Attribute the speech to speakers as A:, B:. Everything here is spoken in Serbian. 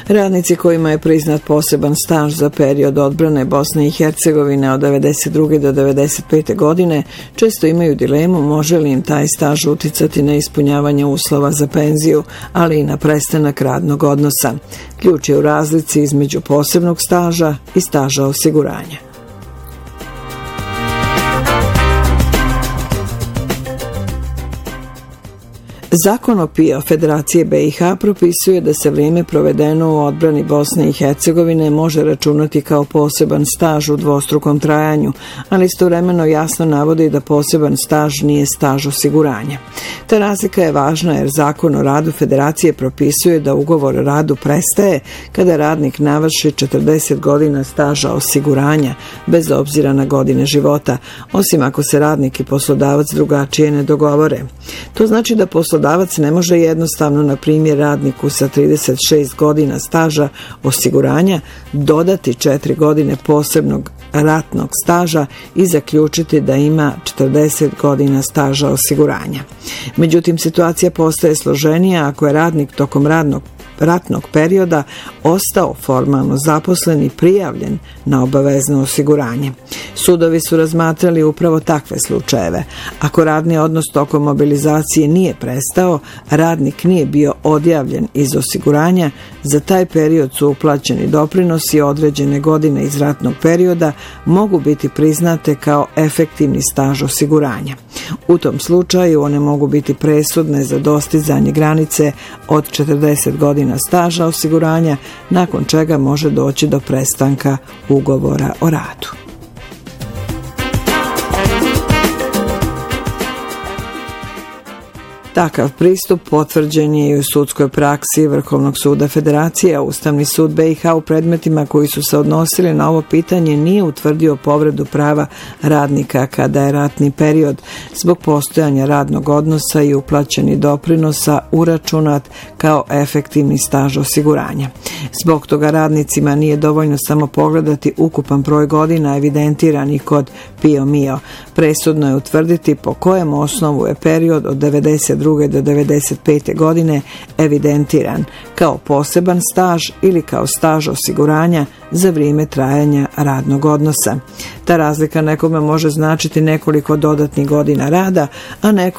A: Radnici kojima je priznat poseban staž za period odbrane Bosne i Hercegovine od 1992. do 1995. godine često imaju dilemu može li im taj staž uticati na ispunjavanje uslova za penziju, ali i na prestanak radnog odnosa. Ključ je u razlici između posebnog staža i staža osiguranja. Zakon o PIO Federacije BiH propisuje da se vrijeme provedeno u odbrani Bosne i Hercegovine može računati kao poseban staž u dvostrukom trajanju, ali istovremeno jasno navodi da poseban staž nije staž osiguranja. Ta razlika je važna jer Zakon o radu Federacije propisuje da ugovor o radu prestaje kada radnik navrši 40 godina staža osiguranja, bez obzira na godine života, osim ako se radnik i poslodavac drugačije ne dogovore. To znači da poslodavac ne može jednostavno, na primjer, radniku sa 36 godina staža osiguranja dodati 4 godine posebnog ratnog staža i zaključiti da ima 40 godina staža osiguranja. Međutim, situacija postaje složenija ako je radnik tokom ratnog perioda ostao formalno zaposlen i prijavljen na obavezno osiguranje. Sudovi su razmatrali upravo takve slučajeve. Ako radni odnos tokom mobilizacije nije prestao, radnik nije bio odjavljen iz osiguranja, za taj period su uplaćeni doprinosi, određene godine iz ratnog perioda mogu biti priznate kao efektivni staž osiguranja. U tom slučaju one mogu biti presudne za dostizanje granice od 40 godina staža osiguranja, nakon čega može doći do prestanka ugovora o radu. Takav pristup potvrđen je i u sudskoj praksi Vrhovnog suda Federacije, a Ustavni sud BiH u predmetima koji su se odnosili na ovo pitanje nije utvrdio povredu prava radnika kada je ratni period zbog postojanja radnog odnosa i uplaćenih doprinosa uračunat kao efektivni staž osiguranja. Zbog toga radnicima nije dovoljno samo pogledati ukupan broj godina evidentiranih kod PIO-MIO. Presudno je utvrditi po kojem osnovu je period od 1992. do 1995. godine evidentiran kao poseban staž ili kao staž osiguranja za vrijeme trajanja radnog odnosa. Ta razlika nekome može značiti nekoliko dodatnih godina rada, a neko